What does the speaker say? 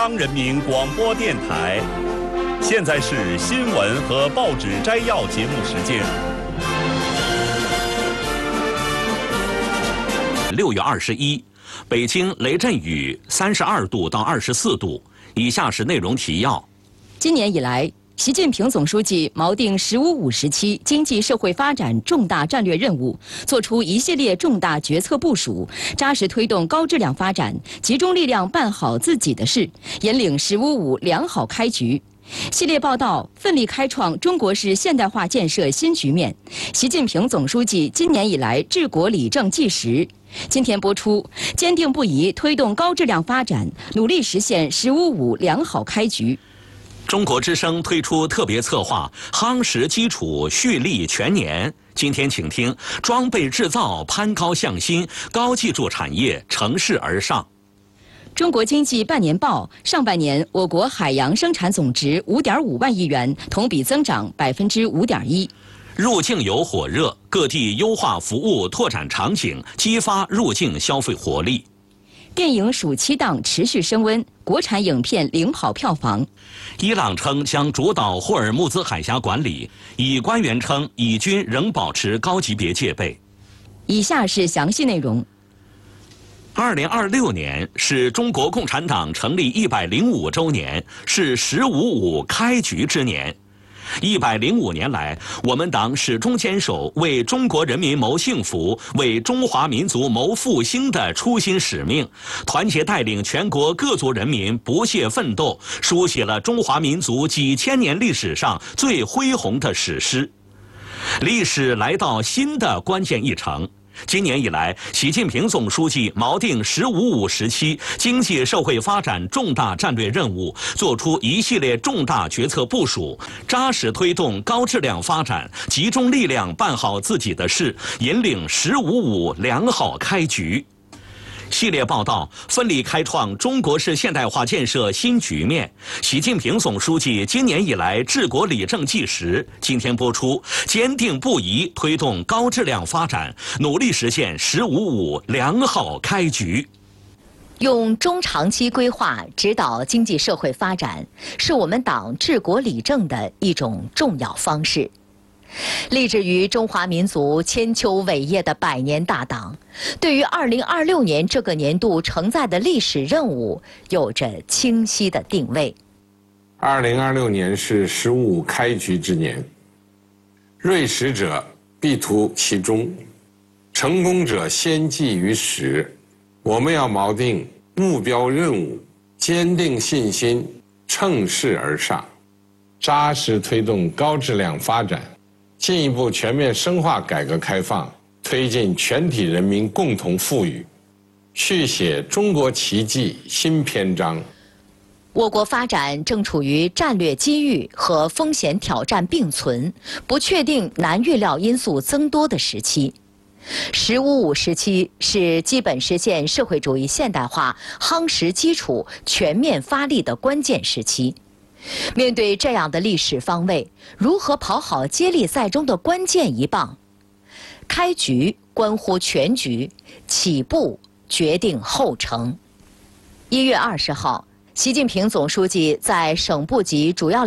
中央人民广播电台，现在是新闻和报纸摘要节目时间。6月21，北京雷阵雨32度到24度。以下是内容提要。 今年以来，习近平总书记锚定“十五五”时期经济社会发展重大战略任务，作出一系列重大决策部署，扎实推动高质量发展，集中力量办好自己的事，引领“十五五”良好开局。系列报道奋力开创中国式现代化建设新局面。习近平总书记今年以来治国理政纪实。今天播出，坚定不移推动高质量发展，努力实现“十五五”良好开局。 中国之声推出特别策划“夯实基础，蓄力全年”。今天请听：装备制造攀高向新，高技术产业乘势而上。 中国经济半年报上半年，我国海洋生产总值5.5万亿元，同比增长5.1%。 入境游火热，各地优化服务，拓展场景，激发入境消费活力。 电影暑期档持续升温，国产影片领跑票房。 伊朗称将主导霍尔木兹海峡管理，以官员称以军仍保持高级别戒备。 以下是详细内容。 2026年是中国共产党成立105周年，是“十五五”开局之年。105年来，我们党始终坚守为中国人民谋幸福、为中华民族谋复兴的初心使命，团结带领全国各族人民不懈奋斗，书写了中华民族几千年历史上最恢宏的史诗。历史来到新的关键一程。今年以来，习近平总书记锚定“十五五”时期经济社会发展重大战略任务，作出一系列重大决策部署，扎实推动高质量发展，集中力量办好自己的事，引领“十五五”良好开局。系列报道奋力开创中国式现代化建设新局面。习近平总书记今年以来治国理政纪实。今天播出，坚定不移推动高质量发展，努力实现“十五五”良好开局。 用中长期规划指导经济社会发展，是我们党治国理政的一种重要方式。立志于中华民族千秋伟业的百年大党，对于2026年这个年度承载的历史任务有着清晰的定位。 2026年是“十五五”开局之年，锐实者必图其中，成功者先记于始。我们要锚定目标任务，坚定信心，乘势而上，扎实推动高质量发展，进一步全面深化改革开放，推进全体人民共同富裕，续写中国奇迹新篇章。 我国发展正处于战略机遇和风险挑战并存、不确定难预料因素增多的时期。“十五五”时期是基本实现社会主义现代化夯实基础、全面发力的关键时期。面对这样的历史方位，如何跑好接力赛中的关键一棒？开局关乎全局，起步决定后程。1月20号，习近平总书记在省部级主要